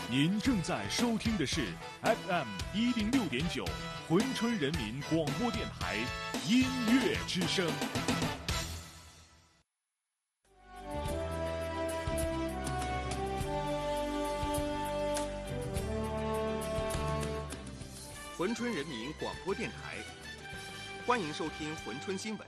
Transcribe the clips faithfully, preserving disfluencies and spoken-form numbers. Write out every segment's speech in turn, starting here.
您正在收听的是 F M 一零六点九珲春人民广播电台音乐之声。 珲春人民广播电台，欢迎收听珲春新闻。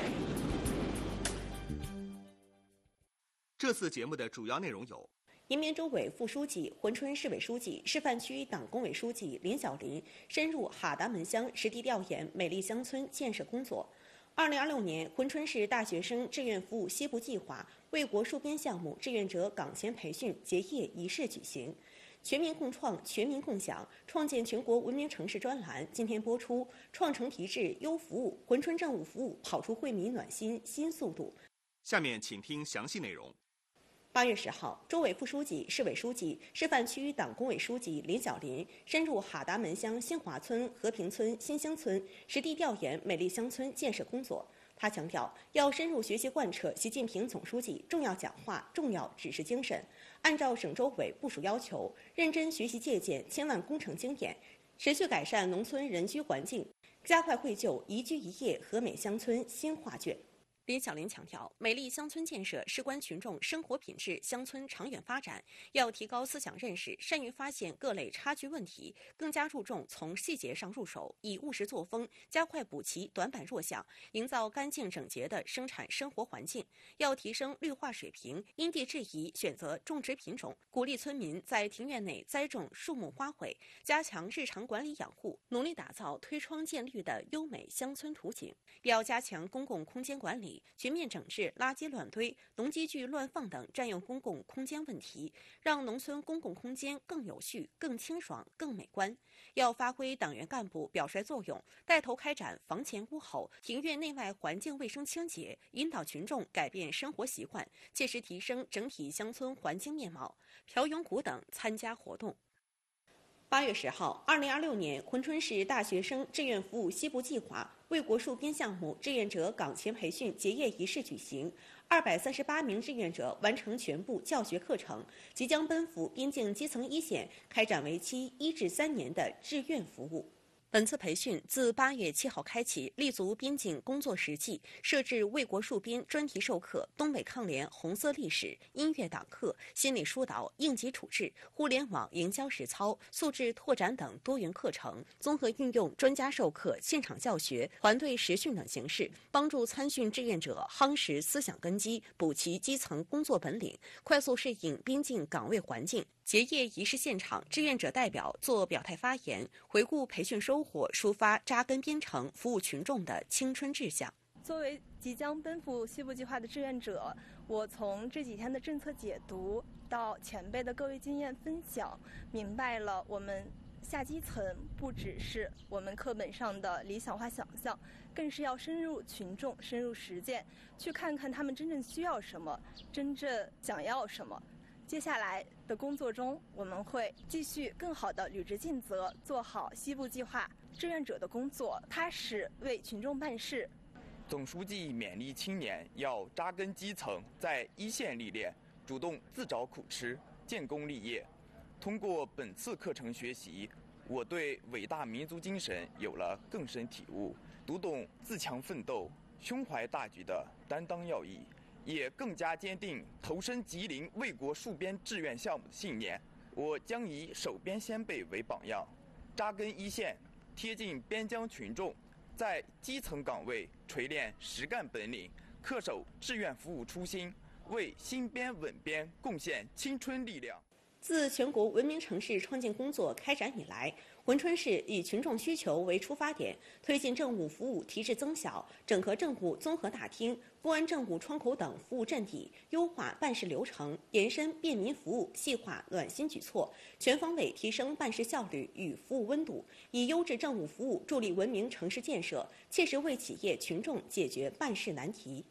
这次节目的主要内容有： 延边州委副书记、珲春市委书记、示范区党工委书记林小林深入哈达门乡实地调研美丽乡村建设工作。二零二六年珲春市大学生志愿服务西部计划为国戍边项目志愿者岗前培训结业仪式举行。全民共创，全民共享，创建全国文明城市专栏今天播出。创城提质，优服务，珲春政务服务跑出惠民暖心新速度。 下面请听详细内容。 八月十号，州委副书记、市委书记、示范区党工委书记林小林深入哈达门乡新华村、和平村、新兴村实地调研美丽乡村建设工作。他强调，要深入学习贯彻习近平总书记重要讲话、重要指示精神，按照省州委部署要求，认真学习借鉴千万工程经验，持续改善农村人居环境，加快绘就宜居宜业和美乡村新画卷。林小林强调，美丽乡村建设事关群众生活品质、乡村长远发展，要提高思想认识，善于发现各类差距问题，更加注重从细节上入手，以务实作风，加快补齐短板弱项，营造干净整洁的生产生活环境。要提升绿化水平，因地制宜选择种植品种，鼓励村民在庭院内栽种树木花卉，加强日常管理养护，努力打造推窗见绿的优美乡村图景。要加强公共空间管理，全面整治垃圾乱堆、农机具乱放等占用公共空间问题，让农村公共空间更有序、更清爽、更美观。要发挥党员干部表率作用，带头开展房前屋后、庭院内外环境卫生清洁，引导群众改变生活习惯，切实提升整体乡村环境面貌。朴永谷等参加活动。八月十号，二零二六年珲春市大学生志愿服务西部计划为国戍边项目志愿者岗前培训结业仪式举行，二百三十八名志愿者完成全部教学课程，即将奔赴边境基层一线，开展为期一至三年的志愿服务。本次培训自八月七号开启，立足边境工作实际，设置为国戍边专题授课、东北抗联红色历史、音乐党课、心理疏导、应急处置、互联网营销实操、素质拓展等多元课程，综合运用专家授课、现场教学、团队实训等形式，帮助参训志愿者夯实思想根基，补齐基层工作本领，快速适应边境岗位环境。结业仪式现场，志愿者代表作表态发言，回顾培训收获，抒发扎根边城、服务群众的青春志向。 作为即将奔赴西部计划的志愿者，我从这几天的政策解读到前辈的各位经验分享，明白了我们下基层不只是我们课本上的理想化想象，更是要深入群众、深入实践，去看看他们真正需要什么，真正想要什么。接下来的工作中，我们会继续更好地履职尽责，做好西部计划志愿者的工作，踏实为群众办事。 总书记勉励青年要扎根基层，在一线历练，主动自找苦吃，建功立业。通过本次课程学习，我对伟大民族精神有了更深体悟，读懂自强奋斗、胸怀大局的担当要义，也更加坚定投身吉林为国戍边志愿项目的信念。我将以守边先辈为榜样，扎根一线，贴近边疆群众，在基层岗位锤炼实干本领，恪守志愿服务初心，为新边稳边贡献青春力量。 自全国文明城市创建工作开展以来，珲春市以群众需求为出发点，推进政务服务提质增效，整合政务综合大厅、公安政务窗口等服务阵地，优化办事流程，延伸便民服务，细化暖心举措，全方位提升办事效率与服务温度，以优质政务服务助力文明城市建设，切实为企业群众解决办事难题。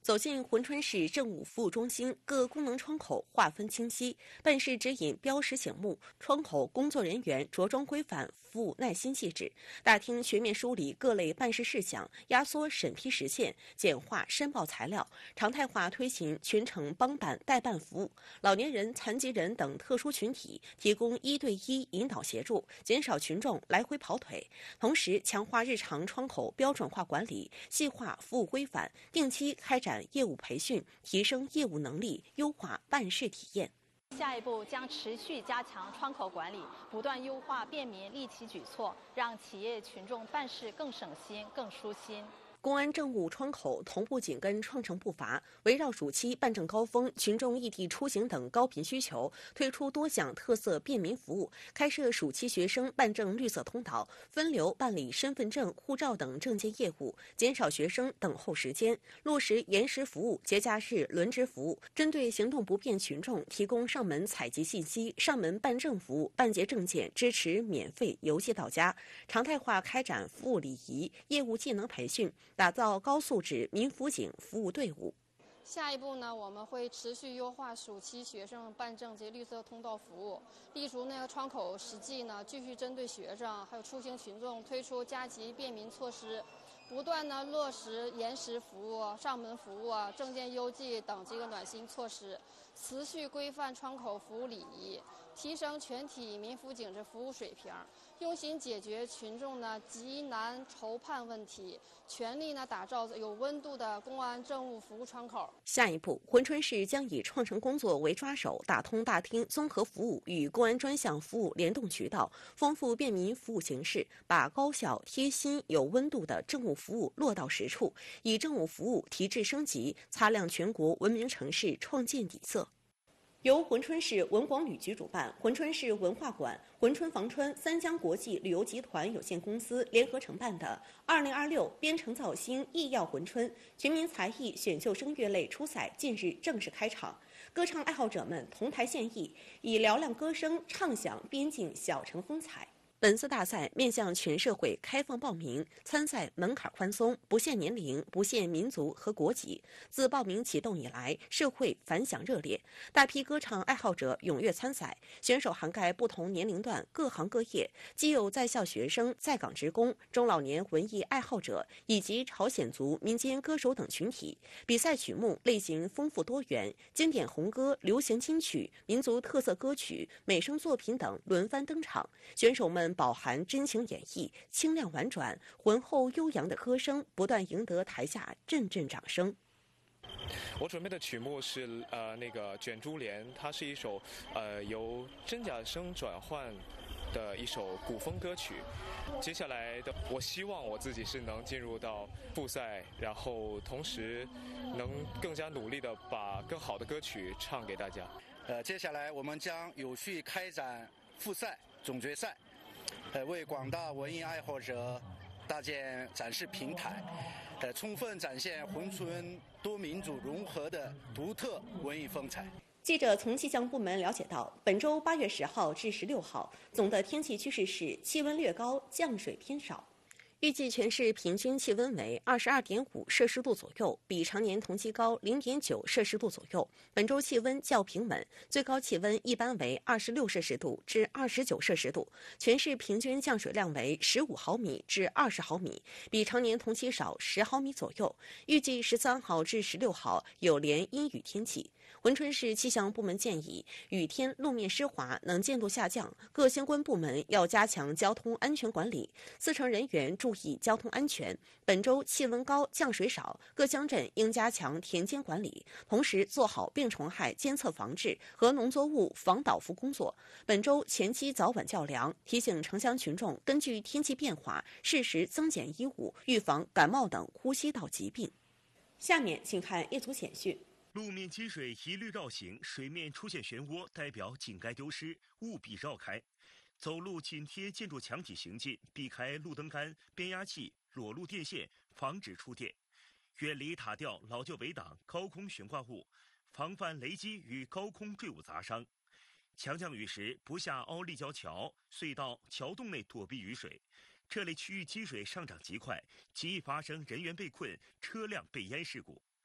走进珲春市政务服务中心，各功能窗口划分清晰，办事指引标识醒目，窗口工作人员着装规范，服务耐心细致。大厅全面梳理各类办事事项，压缩审批时限，简化申报材料，常态化推行全程帮办代办服务。老年人、残疾人等特殊群体提供一对一引导协助，减少群众来回跑腿。同时，强化日常窗口标准化管理，细化服务规范，定期开展业务培训，提升业务能力，优化办事体验。 下一步将持续加强窗口管理，不断优化便民利企举措，让企业群众办事更省心、更舒心。 公安政务窗口同步紧跟创城步伐，围绕暑期办证高峰、群众异地出行等高频需求，推出多项特色便民服务，开设暑期学生办证绿色通道，分流办理身份证、护照等证件业务，减少学生等候时间，落实延时服务、节假日轮值服务，针对行动不便群众提供上门采集信息、上门办证服务，办结证件支持免费邮寄到家，常态化开展服务礼仪、业务技能培训，打造高素质民辅警服务队伍。 下一步呢，我们会持续优化暑期学生办证及绿色通道服务，例如那个窗口实际呢，继续针对学生还有出行群众推出加急便民措施，不断呢落实延时服务、上门服务、证件邮寄等几个暖心措施，持续规范窗口服务礼仪，提升全体民辅警之服务水平，用心解决群众呢急难愁盼问题，全力呢打造有温度的公安政务服务窗口。 下一步，珲春市将以创城工作为抓手，打通大厅综合服务与公安专项服务联动渠道，丰富便民服务形式，把高效、贴心、有温度的政务服务落到实处，以政务服务提质升级，擦亮全国文明城市创建底色。由珲春市文广旅局主办，珲春市文化馆、珲春房川三江国际旅游集团有限公司联合承办的二零二六边城造星艺耀珲春全民才艺选秀声乐类初赛近日正式开场，歌唱爱好者们同台献艺，以嘹亮歌声唱响边境小城风采。本次大赛面向全社会开放报名，参赛门槛宽松，不限年龄，不限民族和国籍。自报名启动以来，社会反响热烈，大批歌唱爱好者踊跃参赛。选手涵盖不同年龄段、各行各业，既有在校学生、在岗职工、中老年文艺爱好者以及朝鲜族民间歌手等群体。比赛曲目类型丰富多元，经典红歌、流行金曲、民族特色歌曲、美声作品等轮番登场。选手们饱含真情演绎，清亮婉转、浑厚悠扬的歌声不断赢得台下阵阵掌声。 我准备的曲目是呃那个卷珠帘，它是一首呃由真假声转换的一首古风歌曲。接下来的，我希望我自己是能进入到复赛，然后同时能更加努力的把更好的歌曲唱给大家。 呃，接下来我们将有序开展复赛、总决赛，呃，为广大文艺爱好者搭建展示平台，呃，充分展现珲春多民族融合的独特文艺风采。 记者从气象部门了解到，本周八月十号至十六号，总的天气趋势是气温略高，降水偏少。预计全市平均气温为二十二点五摄氏度左右，比常年同期高零点九摄氏度左右。本周气温较平稳，最高气温一般为二十六摄氏度至二十九摄氏度。全市平均降水量为十五毫米至二十毫米，比常年同期少十毫米左右。预计十三号至十六号有连阴雨天气。珲春市气象部门建议，雨天路面湿滑，能见度下降，各相关部门要加强交通安全管理，司乘人员注意交通安全。本周气温高，降水少，各乡镇应加强田间管理，同时做好病虫害监测防治和农作物防倒伏工作。本周前期早晚较凉，提醒城乡群众根据天气变化，适时增减衣物，预防感冒等呼吸道疾病。下面请看一组简讯。 路面积水一律绕行，水面出现漩涡，代表井盖丢失，务必绕开。走路紧贴建筑墙体行进，避开路灯杆、变压器、裸露电线，防止触电。远离塔吊、老旧围挡、高空悬挂物，防范雷击与高空坠物砸伤。强降雨时不下凹立交桥、隧道、桥洞内躲避雨水。这类区域积水上涨极快，极易发生人员被困、车辆被淹事故。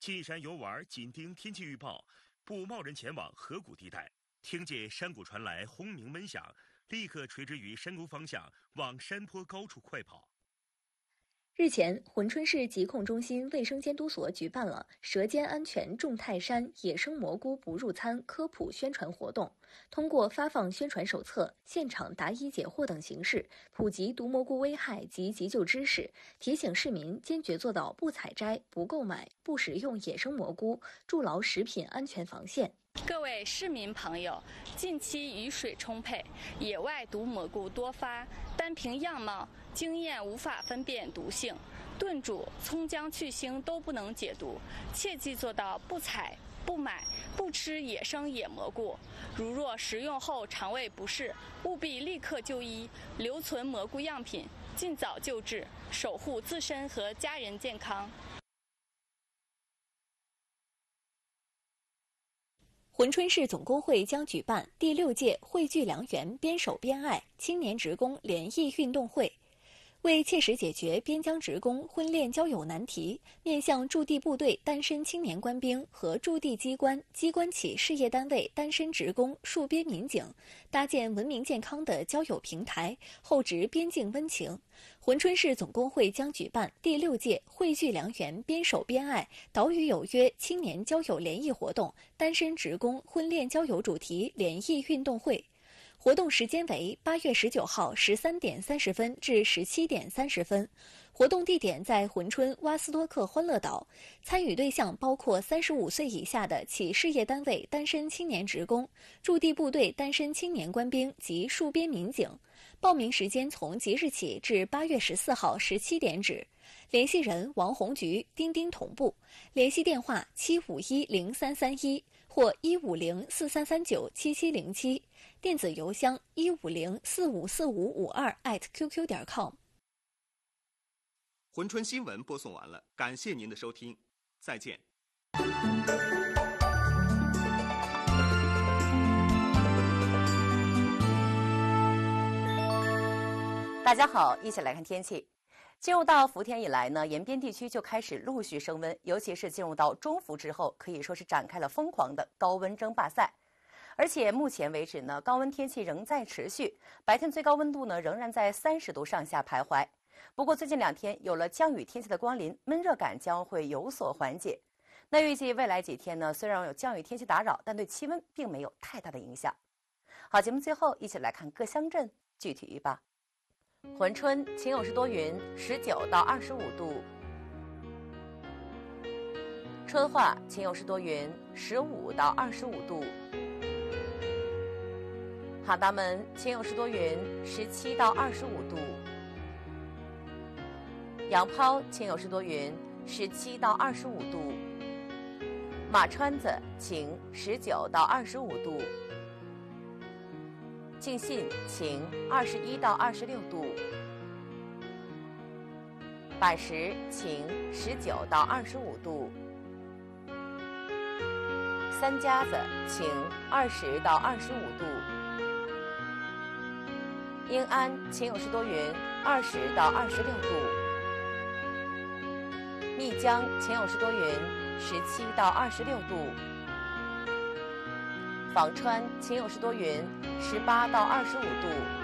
进山游玩紧盯天气预报，不贸然前往河谷地带。听见山谷传来轰鸣闷响，立刻垂直于山沟方向往山坡高处快跑。 日前，珲春市疾控中心卫生监督所举办了舌尖安全种泰山野生蘑菇不入餐科普宣传活动，通过发放宣传手册、现场答疑解惑等形式，普及毒蘑菇危害及急救知识，提醒市民坚决做到不采摘、不购买、不食用野生蘑菇，筑牢食品安全防线。 各位市民朋友，近期雨水充沛，野外毒蘑菇多发，单凭样貌、经验无法分辨毒性，炖煮、葱姜去腥都不能解毒，切记做到不采、不买、不吃野生野蘑菇。如若食用后肠胃不适，务必立刻就医，留存蘑菇样品，尽早救治，守护自身和家人健康。 珲春市总工会将举办第六届汇聚良缘、边守边爱青年职工联谊运动会。为切实解决边疆职工婚恋交友难题，面向驻地部队单身青年官兵和驻地机关、机关企事业单位单身职工戍边民警，搭建文明健康的交友平台，厚植边境温情。珲春市总工会将举办第六届汇聚良缘、边守边爱岛屿有约青年交友联谊活动单身职工婚恋交友主题联谊运动会。活动时间为八月十九号十三点三十分至十七点三十分，活动地点在珲春洼斯多克欢乐岛，参与对象包括三十五岁以下的企事业单位单身青年职工、驻地部队单身青年官兵及戍边民警。报名时间从即日起至八月十四号十七点止。联系人王红菊、钉钉同步，联系电话七五一零三三一或一五零四三三九七七零七，电子邮箱一五零四五四五五二 at qq 点 com。 珲春新闻播送完了，感谢您的收听，再见。 大家好，一起来看天气。进入到伏天以来呢，沿边地区就开始陆续升温，尤其是进入到中伏之后，可以说是展开了疯狂的高温争霸赛。而且目前为止呢，高温天气仍在持续，白天最高温度呢仍然在三十度上下徘徊。不过最近两天有了降雨天气的光临，闷热感将会有所缓解。那预计未来几天呢，虽然有降雨天气打扰，但对气温并没有太大的影响。好，节目最后一起来看各乡镇具体预报。珲春晴有时多云，十九到二十五度；春化晴有时多云，十五到二十五度；哈达门晴有时多云，十七到二十五度；杨抛晴有时多云，十七到二十五度；马川子晴，十九到二十五度；敬信晴，二十一到二十六度；百石晴，十九到二十五度；三家子晴，二十到二十五度；英安晴有时多云，二十到二十六度；密江晴有时多云，十七到二十六度；舫川晴有时多云，十八到二十五度；